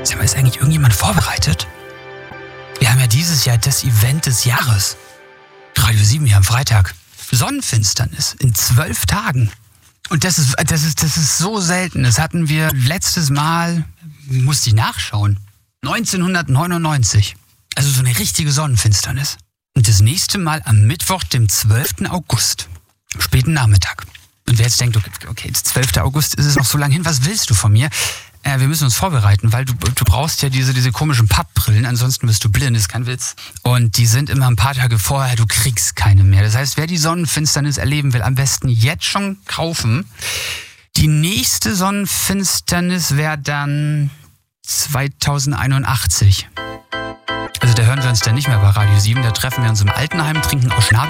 Sag mal, ist eigentlich irgendjemand vorbereitet? Wir haben ja dieses Jahr das Event des Jahres. Radio 7 hier am Freitag. Sonnenfinsternis in 12 Tagen. Und das ist so selten. Das hatten wir letztes Mal, musste ich nachschauen, 1999. Also so eine richtige Sonnenfinsternis. Und das nächste Mal am Mittwoch, dem 12. August. Am späten Nachmittag. Und wer jetzt denkt, okay, jetzt 12. August ist es noch so lange hin, was willst du von mir? Wir müssen uns vorbereiten, weil du brauchst ja diese komischen Pappbrillen, ansonsten bist du blind, ist kein Witz. Und die sind immer ein paar Tage vorher, du kriegst keine mehr. Das heißt, wer die Sonnenfinsternis erleben will, am besten jetzt schon kaufen. Die nächste Sonnenfinsternis wäre dann 2081. Also da hören wir uns dann nicht mehr bei Radio 7, da treffen wir uns im Altenheim, trinken aus Schnabel.